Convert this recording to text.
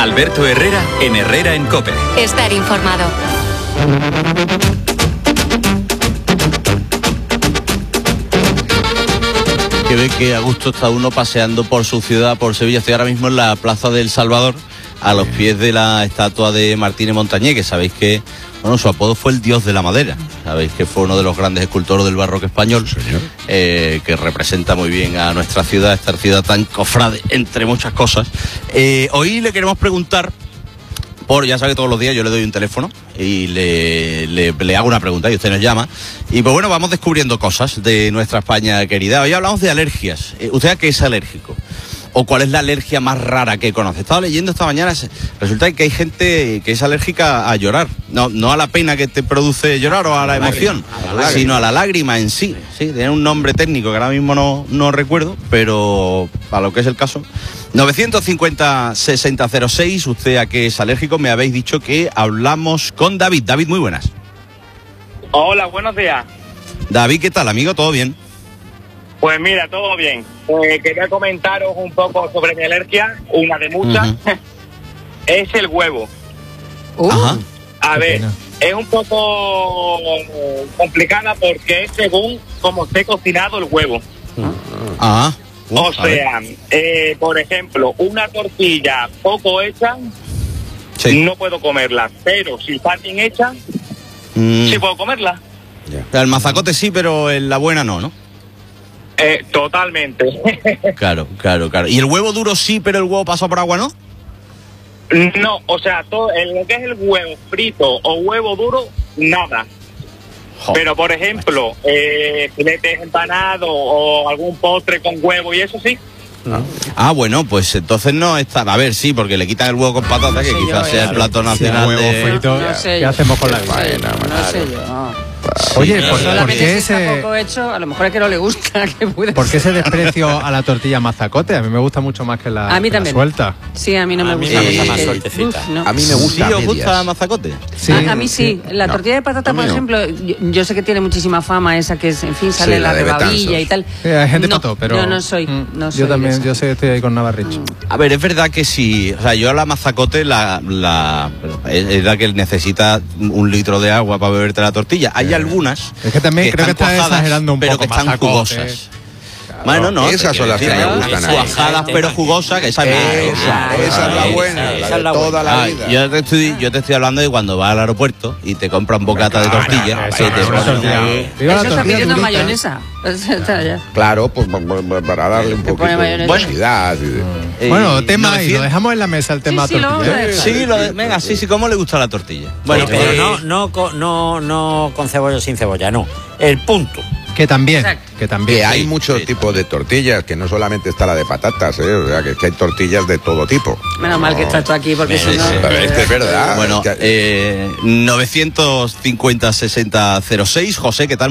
Alberto Herrera en Herrera en COPE. Estar informado. Que ve que a gusto está uno paseando por su ciudad, por Sevilla. Estoy ahora mismo en la Plaza del Salvador, a los pies de la estatua de Martínez Montañé, que sabéis que, bueno, su apodo fue el dios de la madera. Sabéis que fue uno de los grandes escultores del barroco español, que representa muy bien a nuestra ciudad, esta ciudad tan cofrade, entre muchas cosas. Hoy le queremos preguntar, ya sabe que todos los días yo le doy un teléfono y le hago una pregunta y usted nos llama. Y pues bueno, vamos descubriendo cosas de nuestra España querida. Hoy hablamos de alergias. ¿Usted a qué es alérgico? ¿O cuál es la alergia más rara que conoce? Estaba leyendo esta mañana, resulta que hay gente que es alérgica a llorar. No a la pena que te produce llorar o a la emoción, sino a la lágrima en sí. Sí, tiene un nombre técnico que ahora mismo no recuerdo, pero para lo que es el caso. 950-6006, ¿usted a qué es alérgico? Me habéis dicho que hablamos con David. David, muy buenas. Hola, buenos días. David, ¿qué tal, amigo? ¿Todo bien? Pues mira, todo bien. Quería comentaros un poco sobre mi alergia, una de muchas. Es el huevo. Ajá. A ver, es un poco complicada porque es según cómo esté cocinado el huevo. O sea, por ejemplo, una tortilla poco hecha, no puedo comerla, pero si está bien hecha, sí puedo comerla. El mazacote sí, pero la buena no. Totalmente. Claro. ¿Y el huevo duro sí, pero el huevo pasado por agua no? No, o sea, todo lo que es el huevo frito o huevo duro, nada. Pero, por ejemplo, filetes empanados o algún postre con huevo y eso sí. Bueno, pues entonces no está. A ver, sí, porque le quitan el huevo con patata, que quizás sea el plato nacional. Huevo frito, ¿qué hacemos con la vida? No sé yo. Oye, ¿por qué si está poco hecho? A lo mejor es que no le gusta. ¿Por qué ese desprecio a la tortilla mazacote? A mí me gusta mucho más que la, a mí también. Suelta. Sí, a mí no me gusta. A mí me gusta más sueltecita. No. A mí me gusta. ¿Sí os gusta mazacote? Sí, a mí sí. La tortilla de patata, por ejemplo, yo sé que tiene muchísima fama esa que es, en fin, sale la rebabilla y tal. Hay gente pato, pero yo no soy. Yo también, yo sé que estoy ahí con Navarrich. A ver, es verdad que sí. O sea, yo a la mazacote es la que necesita un litro de agua para beberte la tortilla. Hay algunas. Es que también creo que estás exagerando un pero poco. Que están jugosas. Bueno, no, esas son las que me gustan. Cuajadas pero jugosas, que esa es la buena, la de toda la vida. Yo te estoy hablando de cuando vas al aeropuerto y te compras un bocata de tortilla. Eso está pidiendo mayonesa. Claro, pues para darle un poquito de velocidad. Bueno, tema y lo dejamos en la mesa el tema tortilla. Sí, venga, sí, ¿cómo le gusta la tortilla? Bueno, pero no con cebolla sin cebolla, no. El punto. Que también. Que hay muchos tipos de tortillas, que no solamente está la de patatas, o sea, que hay tortillas de todo tipo. Menos mal que estás tú aquí, porque si no... Es que es verdad. Bueno, 950-6006, José, ¿qué tal?